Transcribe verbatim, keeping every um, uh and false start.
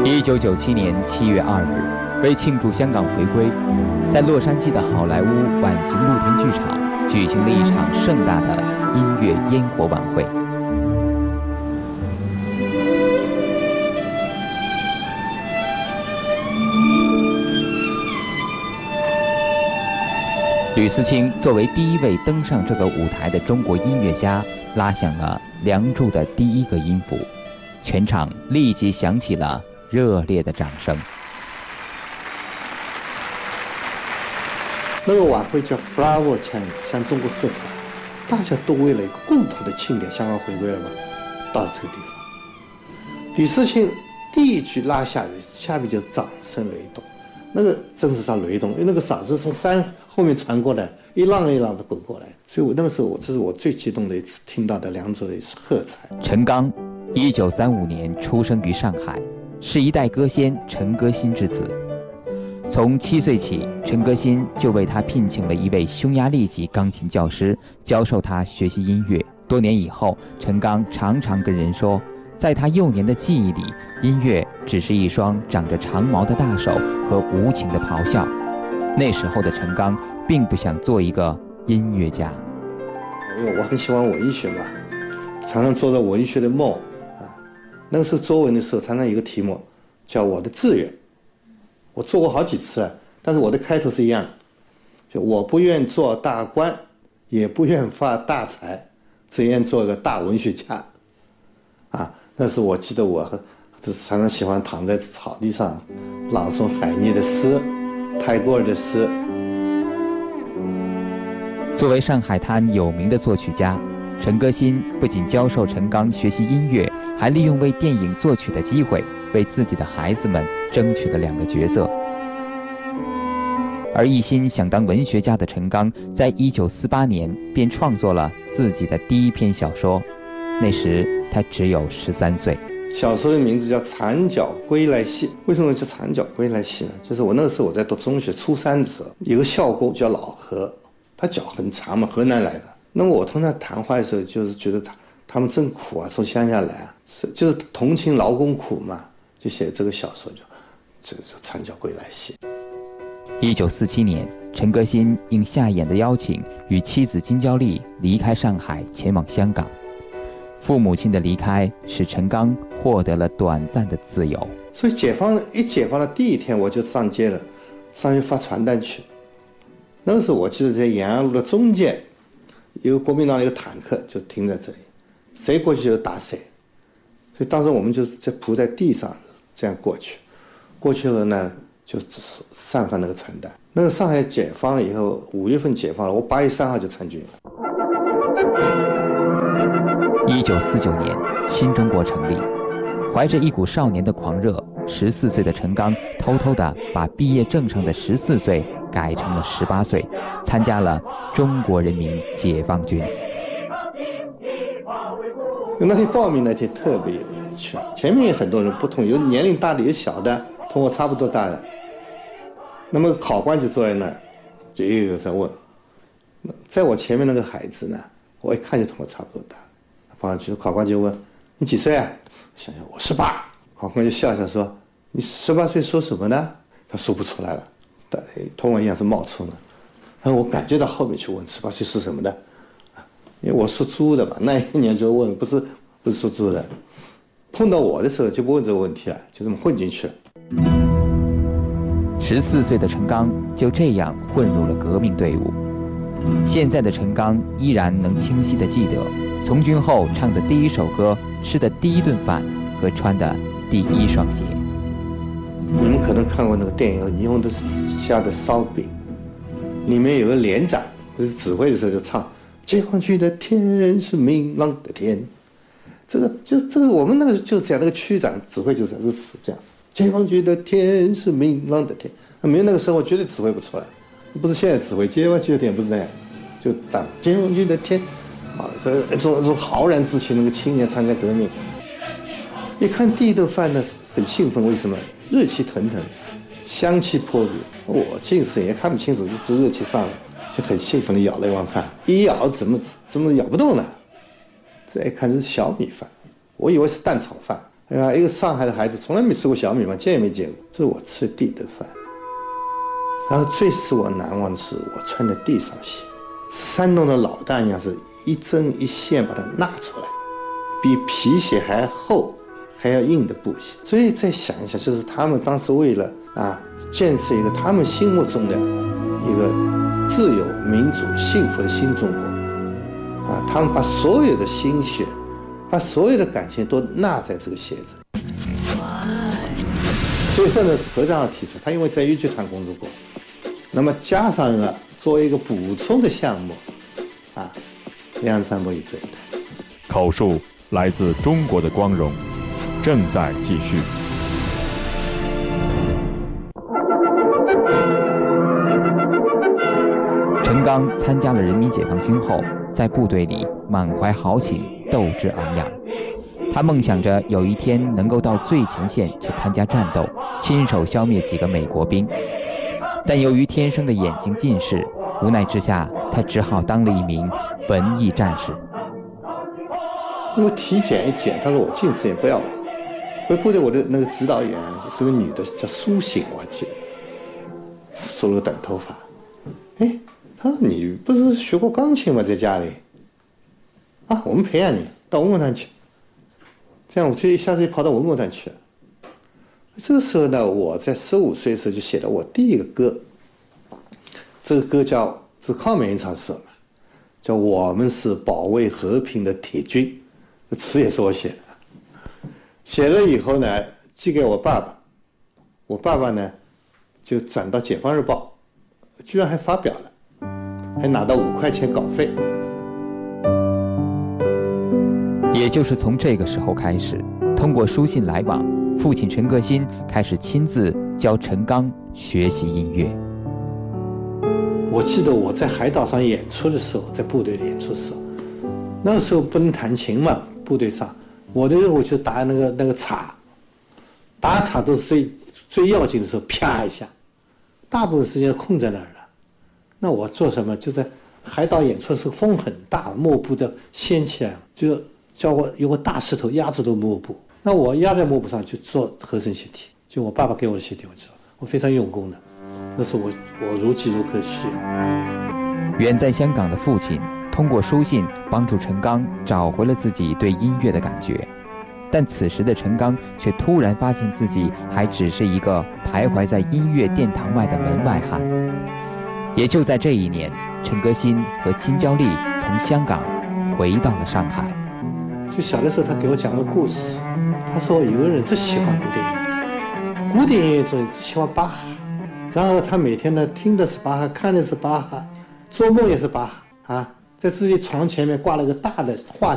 一九九七年七月二日，为庆祝香港回归，在洛杉矶的好莱坞晚晴露天剧场举行了一场盛大的音乐烟火晚会。吕思清作为第一位登上这个舞台的中国音乐家，拉响了《梁祝》的第一个音符，全场立即响起了热烈的掌声。 那个晚会叫 Bravo China， 向中国喝彩，大家都为了一个共同的庆典，香港回归了嘛，到了这个地方，吕思清第一句拉下来，下面就掌声雷动，那个真是他雷动，因为那个嗓子从山后面传过来，一浪一浪的滚过来，所以我那个时候，我这是我最激动的一次听到的梁祝的喝彩。 陈刚，一九三五年出生于上海，是一代歌仙陈歌辛之子。从七岁起，陈歌辛就为他聘请了一位匈牙利籍钢琴教师，教授他学习音乐。多年以后，陈刚常常跟人说，在他幼年的记忆里，音乐只是一双长着长毛的大手和无情的咆哮。那时候的陈刚并不想做一个音乐家， 因为我很喜欢文学嘛，常常做着文学的梦啊。那个时候作文的时候，常常有一个题目叫我的志愿，我做过好几次了，但是我的开头是一样的，就我不愿做大官，也不愿发大财，只愿做个大文学家啊。那是我记得我常常喜欢躺在草地上朗诵海涅的诗，泰戈尔的诗。 作为上海滩有名的作曲家，陈歌辛不仅教授陈刚学习音乐，还利用为电影作曲的机会，为自己的孩子们争取了两个角色。而一心想当文学家的陈刚，在一九四八年便创作了自己的第一篇小说，那时他只有十三岁。 小说的名字叫《残脚归来戏》。为什么叫《残脚归来戏》呢？就是我那个时候我在读中学初三的时候，有个校工叫老何，他脚很长嘛，河南来的。那么我同他谈话的时候，就是觉得他他们真苦啊，从乡下来啊，是就是同情劳工苦嘛，就写这个小说叫这个叫《残脚归来戏》。 一九四七年，陈歌辛应夏衍的邀请，与妻子金娇丽离开上海，前往香港。父母亲的离开使陈刚获得了短暂的自由。 所以解放一解放的第一天，我就上街了，上去发传单去。那个时候我记得在延安路的中间，有国民党的一个坦克就停在这里，谁过去就打谁。所以当时我们就在铺在地上这样过去，过去了呢就散发那个传单。那个上海解放了以后，五月份解放了，我八月三号就参军了。 一九四九年，新中国成立，怀着一股少年的狂热，十四岁的陈刚偷偷地把毕业证上的十四岁改成了十八岁，参加了中国人民解放军。 那天报名那天特别有趣，前面有很多人不同，有年龄大的，有小的，同我差不多大的。那么考官就坐在那儿，就一个个在问。在我前面那个孩子呢，我一看就同我差不多大。考官就问你几岁啊？想想我十八。考官就笑笑说：“你十八岁说什么呢？”他说不出来了，但同我一样是冒充的。然后我感觉到后面去问十八岁是什么的，因为我属猪的嘛，那一年就问不是不是属猪的。碰到我的时候就不问这个问题了，就这么混进去了。 十四岁的陈刚就这样混入了革命队伍。现在的陈刚依然能清晰地记得从军后唱的第一首歌、吃的第一顿饭和穿的第一双鞋。 你们可能看过那个电影《霓虹的下的烧饼》，里面有个连长，就是指挥的时候就唱“解放军的天是明朗的天”。这个就这个我们那个就是讲那个区长指挥就是这样，解放军的天是明朗的天。没有那个时候，我绝对指挥不出来。不是现在指挥，解放军的天不是那样，就当解放军的天。啊，这种种浩然之气，那个青年参加革命，一看第一顿饭呢，很兴奋。为什么？热气腾腾，香气扑鼻。我近视也看不清楚，就是热气上来，就很兴奋地咬了一碗饭。一咬怎么怎么咬不动了？这一看是小米饭，我以为是蛋炒饭， 哎呀，一个上海的孩子从来没吃过小米饭，见也没见过，这是我吃的第一顿饭。然后最使我难忘的是我穿在地上写，山东的老大娘是一针一线把它纳出来，比皮鞋还厚还要硬的布鞋。所以再想一下，就是他们当时为了啊建设一个他们心目中的一个自由民主幸福的新中国啊，他们把所有的心血把所有的感情都纳在这个鞋子里。最后呢是何长提出，他因为在豫剧团工作过，那么加上了作为一个补充的项目啊，梁山伯与祝英台。 口述来自中国的光荣，正在继续。 陈刚参加了人民解放军后，在部队里满怀豪情，斗志昂扬。他梦想着有一天能够到最前线去参加战斗，亲手消灭几个美国兵。但由于天生的眼睛近视，无奈之下，他只好当了一名文艺战士。 因为体检一检，他说我近视眼不要了。回部队我的那个指导员是个女的，叫苏醒，我还记得，梳了个短头发。哎，他说你不是学过钢琴吗？在家里。啊，我们培养你到文工团去。这样我就一下子就跑到文工团去了。这个时候呢，我在十五岁的时候就写了我第一个歌。这个歌叫是抗美援朝时候嘛，叫《我们是保卫和平的铁军》，这词也是我写的。写了以后呢，寄给我爸爸，我爸爸呢就转到《解放日报》，居然还发表了，还拿到五块钱稿费。 也就是从这个时候开始，通过书信来往，父亲陈革新开始亲自教陈刚学习音乐。 我记得我在海岛上演出的时候，在部队里演出的时候，那个时候不能弹琴嘛，部队上我的任务就打那个那个镲，打镲都是最最要紧的时候，啪一下，大部分时间空在那儿了。那我做什么？就在海岛演出的时候，风很大，幕布都掀起来，就叫我有个大石头压住这个幕布，那我压在幕布上就做和声习题，就我爸爸给我的习题，我知道，我非常用功的，那是我我如饥如渴需要。 远在香港的父亲通过书信帮助陈刚找回了自己对音乐的感觉，但此时的陈刚却突然发现自己还只是一个徘徊在音乐殿堂外的门外汉。也就在这一年，陈革新和金娇丽从香港回到了上海。 就小的时候，他给我讲个故事，他说有个人只喜欢古典音乐，古典音乐中只喜欢巴哈，然后他每天呢听的是巴哈，看的是巴哈，做梦也是巴哈啊，在自己床前面挂了个大的画